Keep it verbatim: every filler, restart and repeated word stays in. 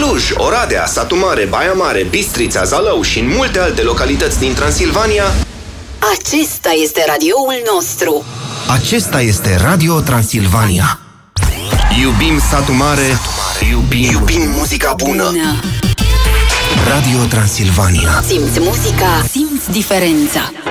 Cluj, Oradea, Satu Mare, Baia Mare, Bistrița, Zalău și în multe alte localități din Transilvania. Acesta este radioul nostru. Acesta este Radio Transilvania. Iubim Satu Mare, iubim, iubim muzica bună. Bună. Radio Transilvania. Simți muzica, simți diferența.